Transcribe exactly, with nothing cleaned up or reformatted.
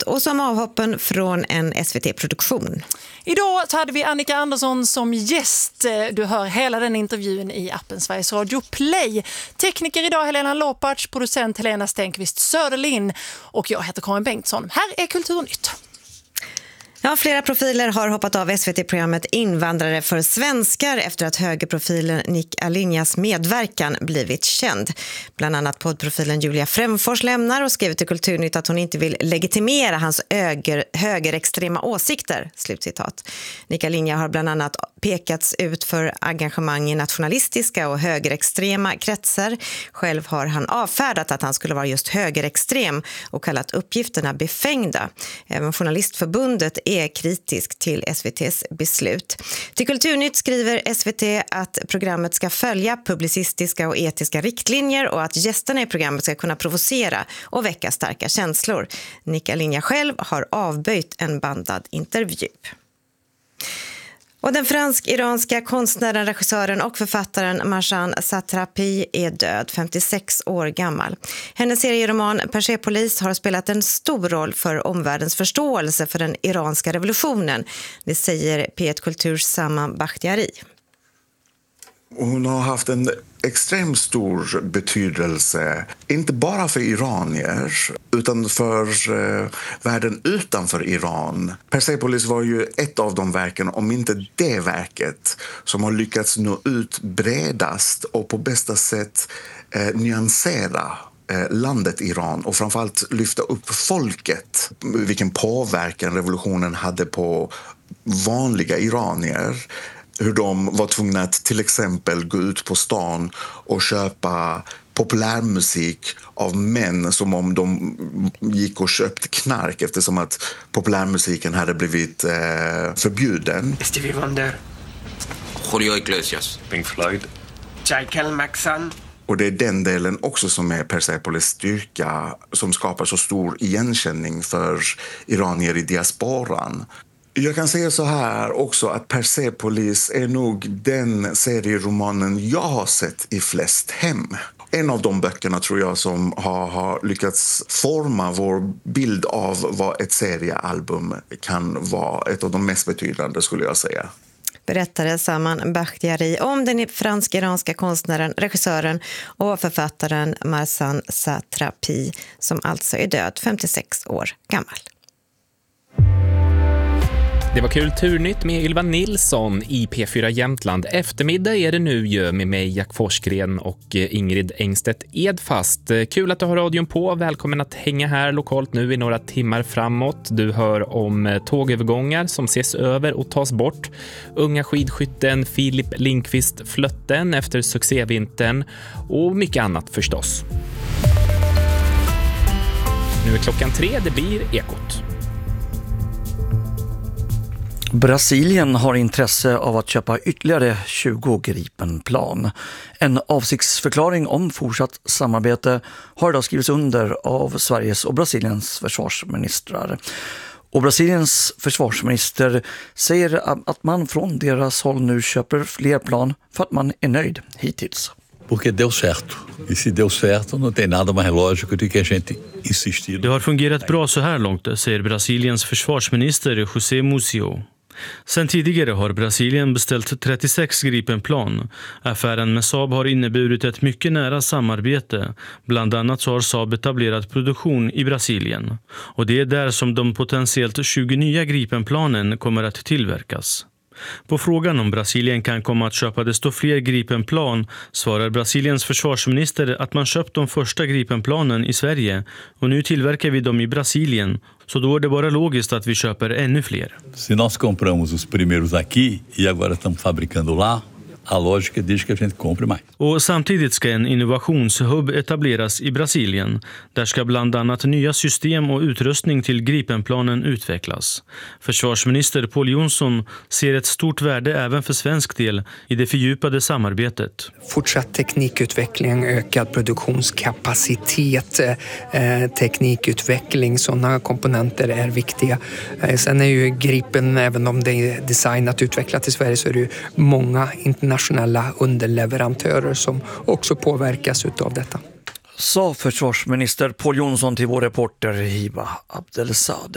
och som avhoppen från en S V T-produktion. Idag så hade vi Annika Andersson som gäst. Du hör hela den intervjun i appen Sveriges Radio Play. Tekniker idag Helena Loparts, producent Helena Stenqvist Söderlin och jag heter Karin Bengtsson. Här är Kulturnytt. Ja, flera profiler har hoppat av S V T-programmet Invandrare för svenskar efter att högerprofilen Nick Alinjas medverkan blivit känd. Bland annat poddprofilen Julia Främfors lämnar och skriver till Kulturnytt att hon inte vill legitimera hans höger, högerextrema åsikter. Slutcitat. Nick Alinja har bland annat pekats ut för engagemang i nationalistiska och högerextrema kretsar. Själv har han avfärdat att han skulle vara just högerextrem och kallat uppgifterna befängda. Även Journalistförbundet är kritisk till S V T:s beslut. Till Kulturnytt skriver S V T att programmet ska följa publicistiska och etiska riktlinjer och att gästerna i programmet ska kunna provocera och väcka starka känslor. Nick Alinja själv har avböjt en bandad intervju. Och den fransk-iranska konstnären, regissören och författaren Marjan Satrapi är död, femtiosex år gammal. Hennes serieroman Persepolis har spelat en stor roll för omvärldens förståelse för den iranska revolutionen. Det säger P ett Kulturs Saman Bakhtiari. Hon har haft en extremt stor betydelse, inte bara för iranier utan för eh, världen utanför Iran. Persepolis var ju ett av de verken, om inte det verket, som har lyckats nå ut bredast och på bästa sätt eh, nyansera eh, landet Iran och framförallt lyfta upp folket. Vilken påverkan revolutionen hade på vanliga iranier. Hur de var tvungna att till exempel gå ut på stan och köpa populärmusik av män som om de gick och köpte knark eftersom att populärmusiken hade blivit eh, förbjuden. Stevie Wonder, Julio Iglesias, Pink Floyd, Michael Jackson. Och det är den delen också som är Persepolis styrka, som skapar så stor igenkänning för iranier i diasporan. Jag kan säga så här också att Persepolis är nog den serieromanen jag har sett i flest hem. En av de böckerna tror jag som har, har lyckats forma vår bild av vad ett seriealbum kan vara. Ett av de mest betydande skulle jag säga. Berättade Saman Bakhtiari om den fransk-iranska konstnären, regissören och författaren Marjan Satrapi som alltså är död, femtiosex år gammal. Det var Kulturnytt med Ylva Nilsson i P fyra Jämtland. Eftermiddag är det nu ju med mig Jack Forsgren och Ingrid Engstedt Edfast. Kul att du har radion på. Välkommen att hänga här lokalt nu i några timmar framåt. Du hör om tågövergångar som ses över och tas bort. Unga skidskytten Filip Lindqvist Flötten efter succévintern och mycket annat förstås. Nu är klockan tre, det blir Ekot. Brasilien har intresse av att köpa ytterligare tjugo Gripenplan. En avsiktsförklaring om fortsatt samarbete har idag skrivits under av Sveriges och Brasiliens försvarsministrar. Och Brasiliens försvarsminister säger att man från deras håll nu köper fler plan för att man är nöjd hittills. Porque deu certo. E se deu certo, não tem nada mais lógico do que a gente insistir. Det har fungerat bra så här långt, säger Brasiliens försvarsminister José Musio. Sen tidigare har Brasilien beställt trettiosex Gripenplan. Affären med Saab har inneburit ett mycket nära samarbete. Bland annat så har Saab etablerat produktion i Brasilien. Och det är där som de potentiellt tjugo nya Gripenplanen kommer att tillverkas. På frågan om Brasilien kan komma att köpa desto fler Gripenplan svarar Brasiliens försvarsminister att man köpt de första Gripenplanen i Sverige och nu tillverkar vi dem i Brasilien, så då är det bara logiskt att vi köper ännu fler. Se nós compramos os primeiros aqui e agora estamos fabricando lá, a lógica diz que a gente compre mais. Och samtidigt ska en innovationshubb etableras i Brasilien. Där ska bland annat nya system och utrustning till Gripenplanen utvecklas. Försvarsminister Pål Jonson ser ett stort värde även för svensk del i det fördjupade samarbetet. Fortsatt teknikutveckling, ökad produktionskapacitet, eh, teknikutveckling, sådana komponenter är viktiga. Eh, sen är ju Gripen, även om det är designat utvecklat i Sverige, så är det ju många internationella nationella underleverantörer som också påverkas av detta. Sa försvarsminister Pål Jonson till vår reporter Hiba Abdelsade.